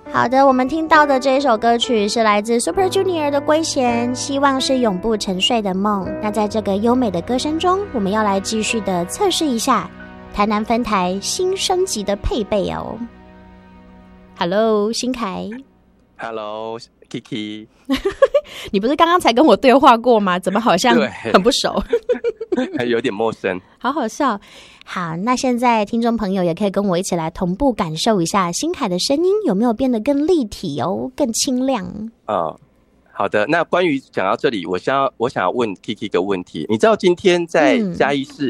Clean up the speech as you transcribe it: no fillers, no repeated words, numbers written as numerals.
好的，我们听到的这一首歌曲是来自 Super Junior 的《归弦》，希望是永不沉睡的梦。那在这个优美的歌声中，我们要来继续的测试一下台南分台新升级的配备哦。Hello， 新凯。 Hello， Kiki。 你不是刚刚才跟我对话过吗？怎么好像很不熟？ 还有点陌生。 好好笑。好，那现在听众朋友也可以跟我一起来同步感受一下新凯的声音有没有变得更立体哦，更清亮。 好的。那关于讲到这里，我想要问 Kiki 一个问题，你知道今天在嘉义市